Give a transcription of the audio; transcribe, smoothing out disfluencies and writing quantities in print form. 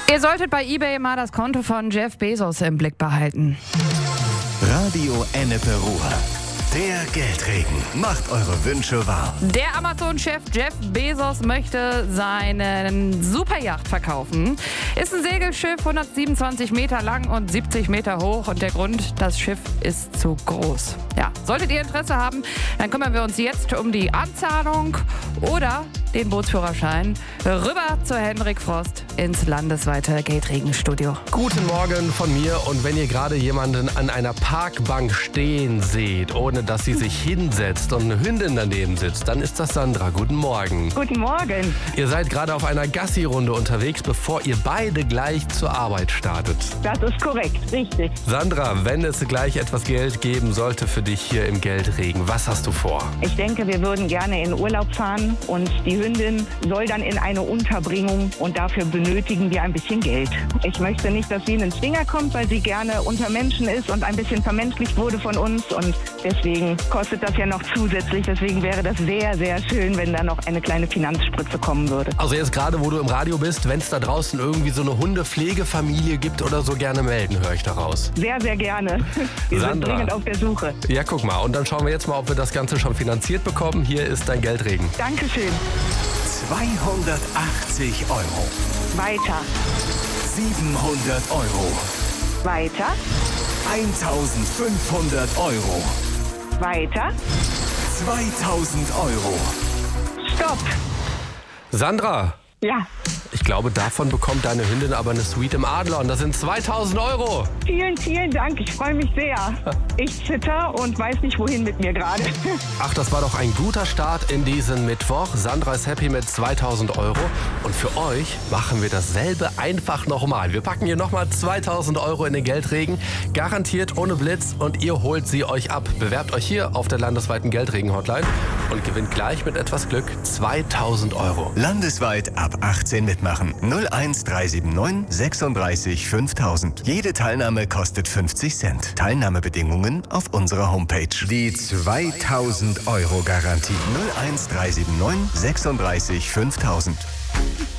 Ihr solltet bei eBay mal das Konto von Jeff Bezos im Blick behalten. Radio Ennepe-Ruhr. Der Geldregen macht eure Wünsche wahr. Der Amazon-Chef Jeff Bezos möchte seinen Superyacht verkaufen. Ist ein Segelschiff, 127 Meter lang und 70 Meter hoch. Und der Grund, das Schiff ist zu groß. Ja, solltet ihr Interesse haben, dann kümmern wir uns jetzt um die Anzahlung oder den Bootsführerschein. Rüber zu Hendrik Frost ins landesweite Geldregenstudio. Guten Morgen von mir. Und wenn ihr gerade jemanden an einer Parkbank stehen seht, ohne dass sie sich hinsetzt und eine Hündin daneben sitzt, dann ist das Sandra. Guten Morgen. Guten Morgen. Ihr seid gerade auf einer Gassi-Runde unterwegs, bevor ihr beide gleich zur Arbeit startet. Das ist korrekt, richtig. Sandra, wenn es gleich etwas Geld geben sollte für dich hier im Geldregen, was hast du vor? Ich denke, wir würden gerne in Urlaub fahren und die Hündin soll dann in eine Unterbringung und dafür benötigen wir ein bisschen Geld. Ich möchte nicht, dass sie in den Zwinger kommt, weil sie gerne unter Menschen ist und ein bisschen vermenschlicht wurde von uns und deswegen kostet das ja noch zusätzlich. Deswegen wäre das sehr, sehr schön, wenn da noch eine kleine Finanzspritze kommen würde. Also jetzt gerade, wo du im Radio bist, wenn es da draußen irgendwie so eine Hundepflegefamilie gibt oder so, gerne melden, höre ich daraus. Sehr, sehr gerne. Wir sind Sandra. dringend auf der Suche. Ja, guck mal. Und dann schauen wir jetzt mal, ob wir das Ganze schon finanziert bekommen. Hier ist dein Geldregen. Dankeschön. 280 Euro. Weiter. 700 Euro. Weiter. 1500 Euro. Weiter. 2000 Euro. Stopp. Sandra, Ja. ich glaube, davon bekommt deine Hündin aber eine Suite im Adler. Und das sind 2000 Euro. Vielen, vielen Dank. Ich freue mich sehr. Ich zitter und weiß nicht, wohin mit mir gerade. Ach, das war doch ein guter Start in diesen Mittwoch. Sandra ist happy mit 2000 Euro. Und für euch machen wir dasselbe einfach nochmal. Wir packen hier nochmal 2000 Euro in den Geldregen. Garantiert ohne Blitz. Und ihr holt sie euch ab. Bewerbt euch hier auf der landesweiten Geldregen-Hotline und gewinnt gleich mit etwas Glück 2000 Euro. Landesweit ab 18 mitmachen. 01379 36 5000. Jede Teilnahme kostet 50 Cent. Teilnahmebedingungen auf unserer Homepage. Die 2000 Euro Garantie. 01379 36 5000.